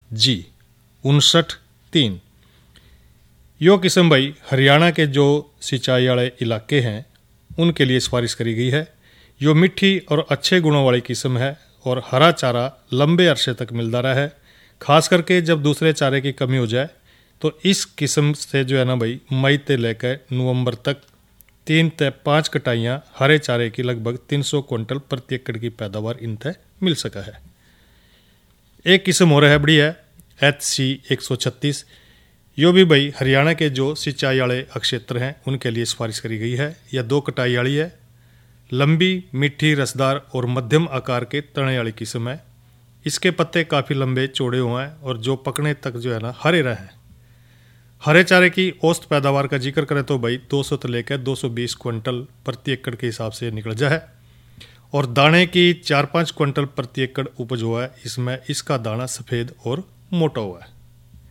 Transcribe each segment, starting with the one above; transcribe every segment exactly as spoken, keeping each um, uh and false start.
जी उनसठ तीन। यो किस्म भाई हरियाणा के जो सिंचाई वाले इलाके हैं उनके लिए सिफारिश करी गई है। यो मिठी और अच्छे गुणों वाली किस्म है और हरा चारा लंबे अरसे तक मिलता रहा है। खास करके जब दूसरे चारे की कमी हो जाए तो इस किस्म से जो है ना भाई मई से लेकर नवंबर तक तीन से पाँच कटाइयाँ हरे चारे की लगभग तीन सौ क्विंटल प्रति एकड़ की पैदावार इनसे मिल सका है। एक किस्म हो रहा है बड़ी है एच सी एक सौ छत्तीस। यो भी भाई हरियाणा के जो सिंचाई वाले क्षेत्र हैं उनके लिए सिफारिश करी गई है। यह दो कटाई वाली है, लंबी मीठी रसदार और मध्यम आकार के तने वाली किस्म है। इसके पत्ते काफ़ी लंबे चौड़े हुए हैं और जो पकने तक जो है ना हरे रहे हैं। हरे चारे की औसत पैदावार का जिक्र करें तो भाई दो सौ से लेकर दो सौ बीस क्विंटल प्रति एकड़ के हिसाब से निकल जा है और दाने की चार पाँच क्विंटल प्रति एकड़ उपज हुआ है। इसमें इसका दाना सफ़ेद और मोटा हुआ है।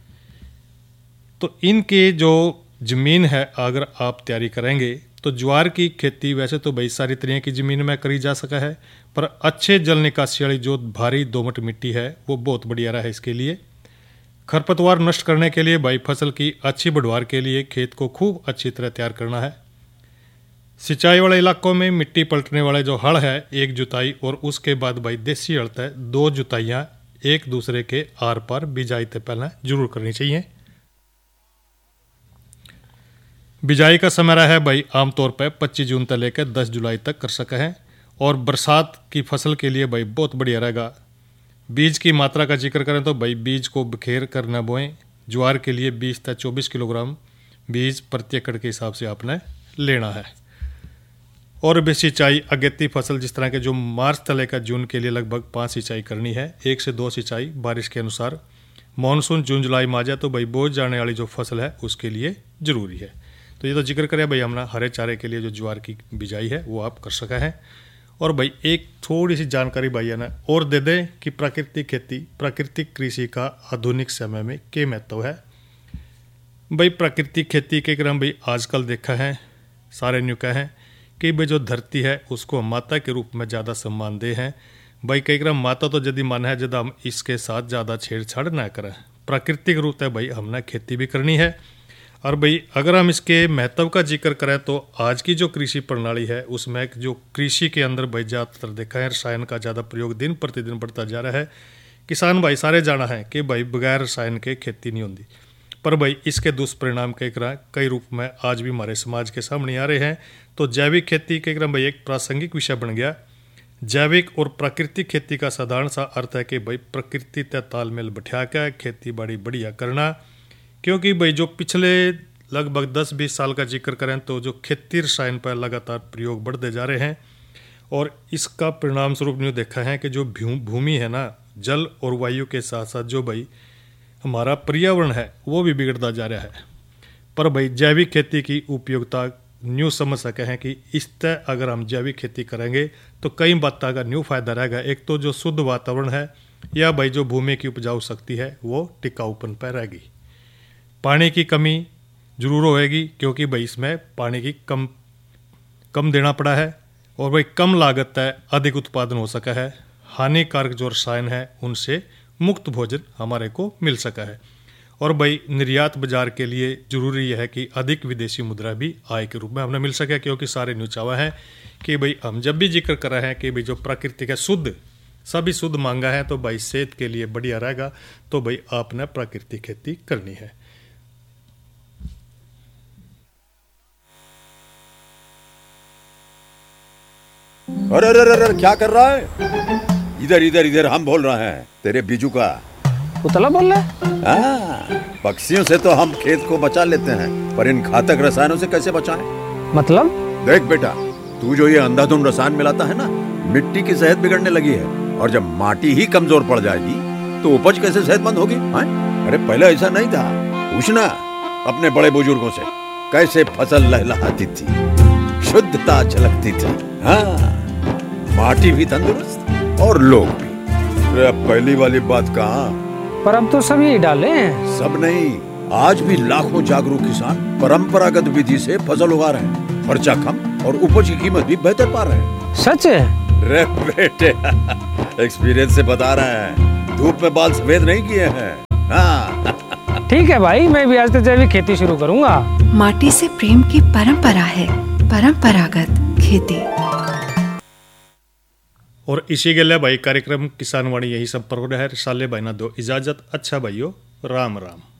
तो इनके जो ज़मीन है अगर आप तैयारी करेंगे तो ज्वार की खेती वैसे तो भाई सारी तरह की ज़मीन में करी जा सका है, पर अच्छे जल निकासी वाली जो भारी दोमट मिट्टी है वो बहुत बढ़िया रहा है। इसके लिए खरपतवार नष्ट करने के लिए भाई फसल की अच्छी बढ़वार के लिए खेत को खूब अच्छी तरह तैयार करना है। सिंचाई वाले इलाकों में मिट्टी पलटने वाले जो हल है एक जुताई और उसके बाद भाई देसी हल है दो जुताइयाँ एक दूसरे के आर पार बिजाई से पहले जरूर करनी चाहिए। बिजाई का समय रहा है भाई आमतौर पर पच्चीस जून तक लेकर दस जुलाई तक कर सका है और बरसात की फसल के लिए भाई बहुत बढ़िया रहेगा। बीज की मात्रा का जिक्र करें तो भाई बीज को बिखेर कर न बोएं। ज्वार के लिए बीस से चौबीस किलोग्राम बीज प्रति एकड़ के हिसाब से आपने लेना है। और भी सिंचाई अगेती फसल जिस तरह के जो मार्च से लेकर जून के लिए लगभग पाँच सिंचाई करनी है, एक से दो सिंचाई बारिश के अनुसार। मानसून जून जुलाई में आ जाए तो भाई बोझ जाने वाली जो फसल है उसके लिए ज़रूरी है। तो ये तो जिक्र करें भाई हमने हरे चारे के लिए जो ज्वार की बिजाई है वो आप कर सका है। और भाई एक थोड़ी सी जानकारी भाई है ना और दे दें कि प्राकृतिक खेती प्राकृतिक कृषि का आधुनिक समय में क्या महत्व है। भाई प्राकृतिक खेती के क्रम भाई आजकल देखा है सारे न्यू का है कि भाई जो धरती है उसको माता के रूप में ज़्यादा सम्मान दे हैं। भाई कई क्रम माता तो यदि मन है जब हम इसके साथ ज़्यादा छेड़छाड़ ना करें। प्राकृतिक रूप है भाई हमने खेती भी करनी है। और भाई अगर हम इसके महत्व का जिक्र करें तो आज की जो कृषि प्रणाली है उसमें जो कृषि के अंदर भाई ज़्यादातर देखा है रसायन का ज़्यादा प्रयोग दिन प्रतिदिन बढ़ता जा रहा है। किसान भाई सारे जाना है कि भाई बगैर रसायन के खेती नहीं होती, पर भाई इसके दुष्परिणाम कई कई रूप में आज भी हमारे समाज के सामने आ रहे हैं। तो जैविक खेती के क्रम भाई एक प्रासंगिक विषय बन गया। जैविक और प्राकृतिक खेती का साधारण सा अर्थ है कि भाई प्रकृति तय तालमेल बैठा कर खेती बाड़ी बढ़िया करना। क्योंकि भाई जो पिछले लगभग दस बीस साल का जिक्र करें तो जो खेती रसायन पर लगातार प्रयोग बढ़ते जा रहे हैं और इसका परिणाम स्वरूप यूँ देखा है कि जो भूमि है ना जल और वायु के साथ साथ जो भाई हमारा पर्यावरण है वो भी बिगड़ता जा रहा है। पर भाई जैविक खेती की उपयोगिता न्यू समझ सके हैं कि इस तरह अगर हम जैविक खेती करेंगे तो कई बातों का न्यू फायदा रहेगा। एक तो जो शुद्ध वातावरण है या भाई जो भूमि की उपजाऊ शक्ति है वो टिकाऊपन पर रहेगी। पानी की कमी जरूर होएगी क्योंकि भाई इसमें पानी की कम कम देना पड़ा है और भाई कम लागत है अधिक उत्पादन हो सका है। हानिकारक जो रसायन है उनसे मुक्त भोजन हमारे को मिल सका है। और भाई निर्यात बाजार के लिए जरूरी है कि अधिक विदेशी मुद्रा भी आय के रूप में हमने मिल सके, क्योंकि सारे न्यूचावा है कि भाई हम जब भी जिक्र कर रहे हैं कि भाई जो प्राकृतिक है शुद्ध सभी शुद्ध मांगा है तो भाई सेहत के लिए बढ़िया रहेगा। तो भाई आपने प्राकृतिक खेती करनी है। अरे अरे अरे क्या कर रहा है? इधर इधर इधर हम बोल रहे हैं तेरे बीजू का। उतला बोल रहा है? हाँ, पक्षियों से तो हम खेत को बचा लेते हैं पर इन घातक रसायनों से कैसे बचाएं? मतलब? देख बेटा, तू जो ये अंधाधुंध रसायन मिलाता है ना, मिट्टी की सेहत बिगड़ने लगी है और जब माटी ही कमजोर पड़ जाएगी तो उपज कैसे सेहतमंद होगी? अरे पहले ऐसा नहीं था। पूछना अपने बड़े बुजुर्गों से कैसे फसल लहलहाती थी, शुद्धता झलकती थी। हाँ, माटी भी तंदुरुस्त और लोग भी। अरे पहली वाली बात कहाँ? पर अब तो सब यही डाले हैं। सब नहीं, आज भी लाखों जागरूक किसान परंपरागत विधि से फसल उगा रहे हैं। खर्चा कम और उपज की कीमत भी बेहतर पा रहे हैं। सच है? रे बेटे एक्सपीरियंस से बता रहे हैं, धूप में बाल सफेद नहीं किए हैं। हाँ। ठीक है भाई, मैं भी आज से जैविक खेती शुरू करूंगा। माटी से प्रेम की परंपरा है, परंपरागत खेती। और इसी के लिए भाई कार्यक्रम किसान वाणी यही संपर्क है। साले भाई ना दो इजाजत। अच्छा भाइयों, राम राम।